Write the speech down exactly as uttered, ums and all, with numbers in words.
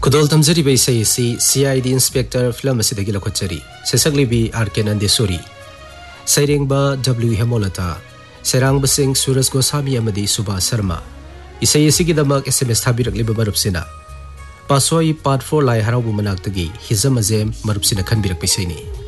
खुदोल तमजरी बैसई C CID inspector film असिदगी लखोचरी सेसकलिबी are के नंदेश्वरी सैरेंगबा W हेमोलता सेरांगबा Singh सूरज गोस्वामी अमदी सुभा Sharma इसई असिगिदमक SMS थाबिरकलिबा मरुपसिना पासोई part four लाई हरावबु मनाक्तगी हिजम अजेम मरुपसिना खनबिरक पैसैनी।